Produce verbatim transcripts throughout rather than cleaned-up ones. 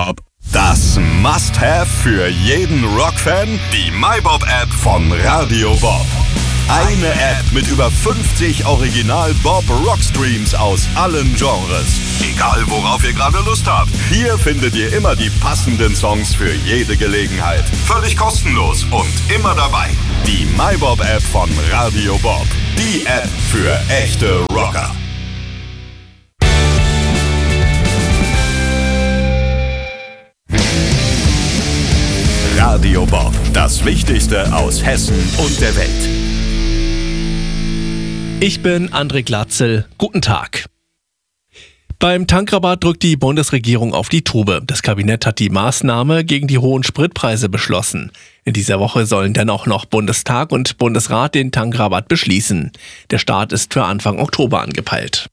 MyBob. Das Must-Have für jeden Rockfan, die MyBob-App von Radio Bob. Eine App mit über fünfzig Original-Bob-Rockstreams aus allen Genres. Egal worauf ihr gerade Lust habt, hier findet ihr immer die passenden Songs für jede Gelegenheit. Völlig kostenlos und immer dabei. Die MyBob-App von Radio Bob. Die App für echte Rocker. Radio Bob, das Wichtigste aus Hessen und der Welt. Ich bin André Glatzel. Guten Tag. Beim Tankrabatt drückt die Bundesregierung auf die Tube. Das Kabinett hat die Maßnahme gegen die hohen Spritpreise beschlossen. In dieser Woche sollen dennoch noch Bundestag und Bundesrat den Tankrabatt beschließen. Der Start ist für Anfang Oktober angepeilt.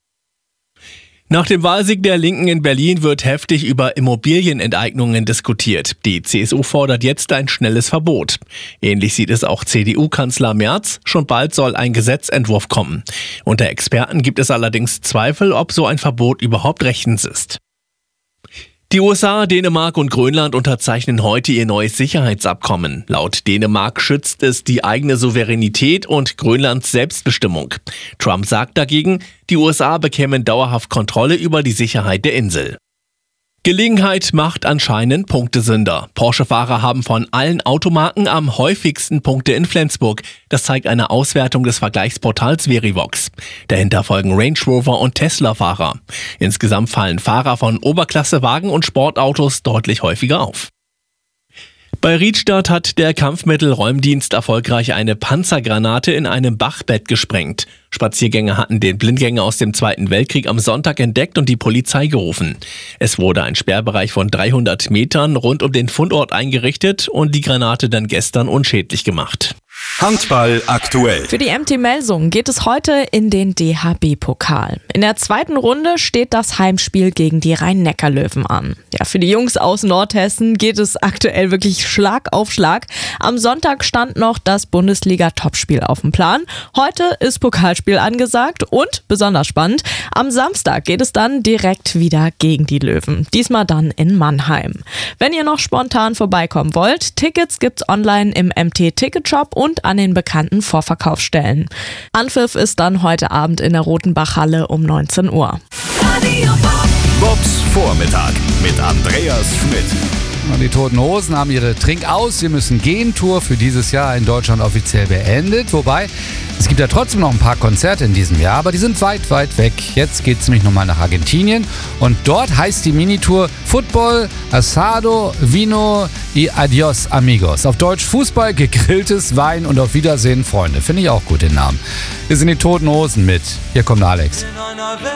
Nach dem Wahlsieg der Linken in Berlin wird heftig über Immobilienenteignungen diskutiert. Die C S U fordert jetzt ein schnelles Verbot. Ähnlich sieht es auch C D U-Kanzler Merz. Schon bald soll ein Gesetzentwurf kommen. Unter Experten gibt es allerdings Zweifel, ob so ein Verbot überhaupt rechtens ist. Die U S A, Dänemark und Grönland unterzeichnen heute ihr neues Sicherheitsabkommen. Laut Dänemark schützt es die eigene Souveränität und Grönlands Selbstbestimmung. Trump sagt dagegen, die U S A bekämen dauerhaft Kontrolle über die Sicherheit der Insel. Gelegenheit macht anscheinend Punktesünder. Porsche-Fahrer haben von allen Automarken am häufigsten Punkte in Flensburg. Das zeigt eine Auswertung des Vergleichsportals Verivox. Dahinter folgen Range Rover und Tesla-Fahrer. Insgesamt fallen Fahrer von Oberklassewagen und Sportautos deutlich häufiger auf. Bei Riedstadt hat der Kampfmittelräumdienst erfolgreich eine Panzergranate in einem Bachbett gesprengt. Spaziergänger hatten den Blindgänger aus dem Zweiten Weltkrieg am Sonntag entdeckt und die Polizei gerufen. Es wurde ein Sperrbereich von dreihundert Metern rund um den Fundort eingerichtet und die Granate dann gestern unschädlich gemacht. Handball aktuell. Für die M T Melsungen geht es heute in den D H B-Pokal. In der zweiten Runde steht das Heimspiel gegen die Rhein-Neckar-Löwen an. Ja, für die Jungs aus Nordhessen geht es aktuell wirklich Schlag auf Schlag. Am Sonntag stand noch das Bundesliga-Topspiel auf dem Plan. Heute ist Pokalspiel angesagt und, besonders spannend, am Samstag geht es dann direkt wieder gegen die Löwen. Diesmal dann in Mannheim. Wenn ihr noch spontan vorbeikommen wollt, Tickets gibt's online im M T-Ticketshop und an den bekannten Vorverkaufsstellen. Anpfiff ist dann heute Abend in der Rotenbachhalle um neunzehn Uhr. Bobs Vormittag mit Andreas Schmidt. Und die Toten Hosen haben ihre Trink-aus, wir müssen gehen Tour für dieses Jahr in Deutschland offiziell beendet. Wobei, es gibt ja trotzdem noch ein paar Konzerte in diesem Jahr, aber die sind weit, weit weg. Jetzt geht es nämlich nochmal nach Argentinien und dort heißt die Minitour Football, Asado, Vino y Adios Amigos. Auf Deutsch Fußball, gegrilltes Wein und auf Wiedersehen, Freunde. Finde ich auch gut den Namen. Wir sind die Toten Hosen mit. Hier kommt Alex.